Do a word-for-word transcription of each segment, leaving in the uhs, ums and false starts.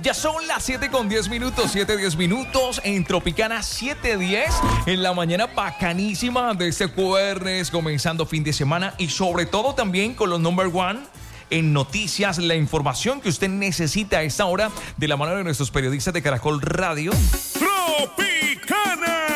Ya son las siete con diez minutos, siete diez minutos en Tropicana siete diez en la mañana bacanísima de este jueves, comenzando fin de semana y sobre todo también con los number one en noticias, la información que usted necesita a esta hora de la mano de nuestros periodistas de Caracol Radio. Tropicana.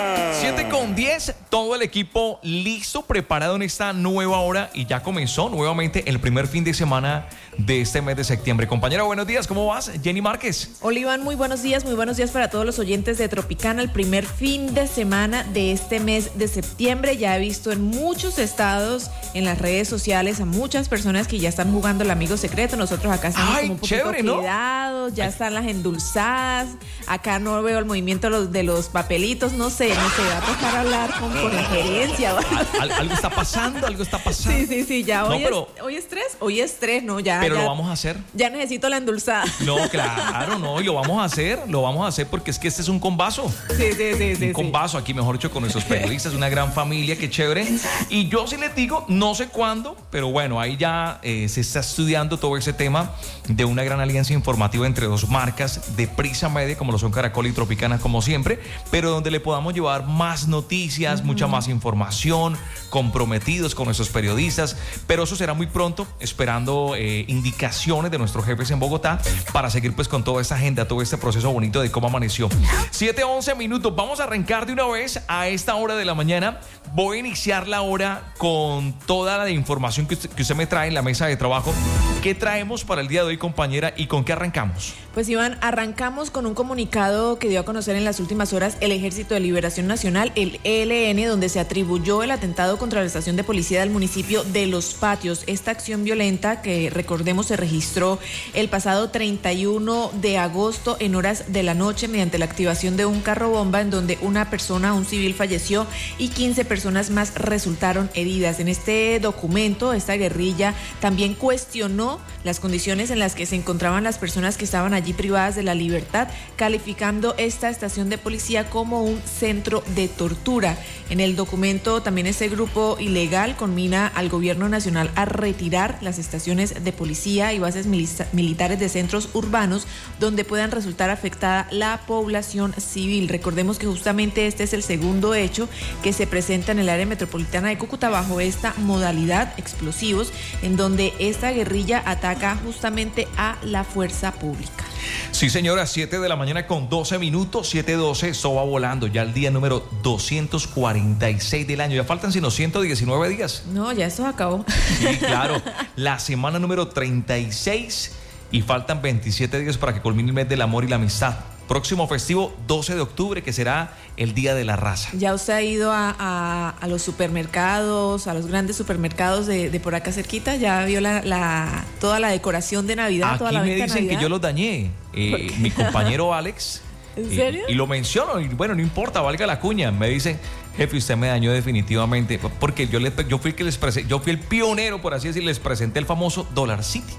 siete con diez, todo el equipo listo, preparado en esta nueva hora y ya comenzó nuevamente el primer fin de semana de este mes de septiembre. Compañera, buenos días, ¿cómo vas? Jenny Márquez. Hola Iván, muy buenos días, muy buenos días para todos los oyentes de Tropicana, el primer fin de semana de este mes de septiembre. Ya he visto en muchos estados, en las redes sociales, a muchas personas que ya están jugando el amigo secreto. Nosotros acá estamos Ay, como un poquito chévere, ¿no? cuidados, ya Ay. Están las endulzadas. Acá no veo el movimiento de los, de los papelitos, no sé, no sé, va a tocar hablar con, con la gerencia. Al, algo está pasando, algo está pasando. Sí, sí, sí, ya No, hoy, pero- es, hoy es tres, hoy es tres, no, ya. Pero ya, lo vamos a hacer. Ya necesito la endulzada. No, claro, no, y lo vamos a hacer, lo vamos a hacer porque es que este es un combazo. Sí, sí, sí, sí. Un combazo aquí, mejor dicho, con nuestros periodistas, una gran familia, qué chévere. Y yo sí les digo, no sé cuándo, pero bueno, ahí ya eh, se está estudiando todo ese tema de una gran alianza informativa entre dos marcas de Prisa Media, como lo son Caracol y Tropicana, como siempre, pero donde le podamos llevar más noticias, uh-huh. mucha más información, comprometidos con nuestros periodistas, pero eso será muy pronto, esperando eh, indicaciones de nuestros jefes en Bogotá para seguir pues con toda esta agenda, todo este proceso bonito de cómo amaneció. siete once minutos, vamos a arrancar de una vez a esta hora de la mañana. Voy a iniciar la hora con toda la información que usted, que usted me trae en la mesa de trabajo. ¿Qué traemos para el día de hoy, compañera, y con qué arrancamos? Pues Iván, arrancamos con un comunicado que dio a conocer en las últimas horas el Ejército de Liberación Nacional, el E L N, donde se atribuyó el atentado contra la estación de policía del municipio de Los Patios. Esta acción violenta, que recordemos se registró el pasado treinta y uno de agosto en horas de la noche mediante la activación de un carro bomba en donde una persona, un civil, falleció y quince personas más resultaron heridas. En este documento, esta guerrilla también cuestionó las condiciones en las que se encontraban las personas que estaban allí privadas de la libertad, calificando esta estación de policía como un centro de tortura. En el documento también este grupo ilegal conmina al gobierno nacional a retirar las estaciones de policía y bases milita- militares de centros urbanos donde puedan resultar afectada la población civil. Recordemos que justamente este es el segundo hecho que se presenta en el área metropolitana de Cúcuta bajo esta modalidad, explosivos, en donde esta guerrilla ataca justamente a la fuerza pública. Sí, señora, siete de la mañana con doce minutos, siete doce, eso va volando, ya el día número doscientos cuarenta y seis del año, ya faltan sino ciento diecinueve días. No, ya esto acabó. Sí, claro, la semana número treinta y seis y faltan veintisiete días para que culmine el mes del amor y la amistad. Próximo festivo, doce de octubre, que será el Día de la Raza. Ya usted ha ido a, a, a los supermercados, a los grandes supermercados de, de por acá cerquita, ya vio la, la toda la decoración de Navidad, Aquí toda la me venta de dicen Navidad. que yo los dañé. Eh, mi compañero Alex. ¿En y, serio? Y lo menciono, y bueno, no importa, valga la cuña. Me dicen, jefe, usted me dañó definitivamente, porque yo, le, yo fui el que les presenté, yo fui el pionero, por así decir, les presenté el famoso Dollar City.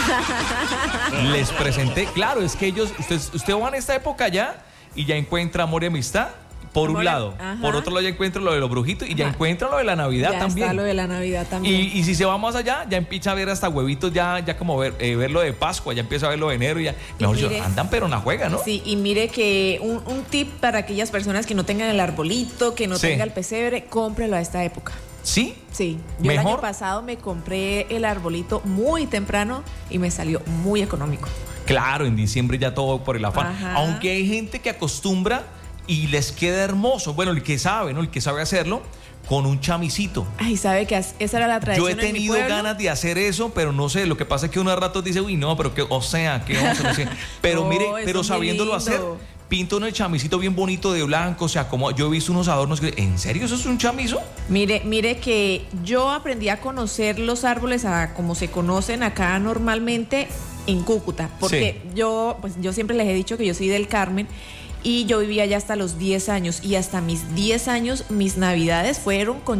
Les presenté, claro, es que ellos, usted, usted va en esta época ya y ya encuentra amor y amistad. Por Amor, un lado, ajá. Por otro lado ya encuentra lo de los brujitos y ya Ajá. encuentra lo de la Navidad ya también. está lo de la Navidad también. Y, y si se va más allá, ya empieza a ver hasta huevitos, ya, ya como ver, eh, ver lo de Pascua, ya empieza a ver lo de enero, ya, mejor mire, dicho, andan pero en la juega, ¿no? Sí, y mire que un, un tip para aquellas personas que no tengan el arbolito, que no Sí. tenga el pesebre, cómprelo a esta época. ¿Sí? Sí, yo el ¿Mejor? año pasado me compré el arbolito muy temprano y me salió muy económico. Claro, en diciembre ya todo por el afán. Ajá. Aunque hay gente que acostumbra y les queda hermoso. Bueno, el que sabe, ¿no? El que sabe hacerlo con un chamisito. Ay, ¿sabe que esa era la tradición Yo he en mi tenido pueblo? ganas de hacer eso, pero no sé, lo que pasa es que uno a ratos dice, uy, no, pero que, o sea, que once, no sé. Pero No, mire, eso pero es muy sabiéndolo lindo. hacer, pinta uno el chamisito bien bonito de blanco, o sea, como yo he visto unos adornos que, ¿en serio eso es un chamizo? Mire, mire que yo aprendí a conocer los árboles a como se conocen acá normalmente en Cúcuta, porque Sí. yo, pues yo siempre les he dicho que yo soy del Carmen y yo vivía allá hasta los diez años y hasta mis diez años mis navidades fueron con